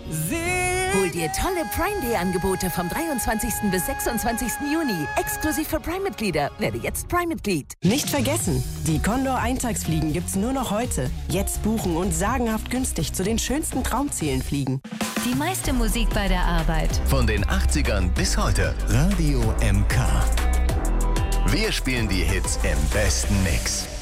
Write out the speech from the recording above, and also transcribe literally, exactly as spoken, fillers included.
Hol dir tolle Prime Day Angebote vom dreiundzwanzigsten bis sechsundzwanzigsten Juni. Exklusiv für Prime-Mitglieder. Werde jetzt Prime-Mitglied. Nicht vergessen, die Condor Eintagsfliegen gibt's nur noch heute. Jetzt buchen und sagenhaft günstig zu den schönsten Traumzielen fliegen. Die meiste Musik bei der Arbeit. Von den achtzigern bis heute. Radio M K. Wir spielen die Hits im besten Mix.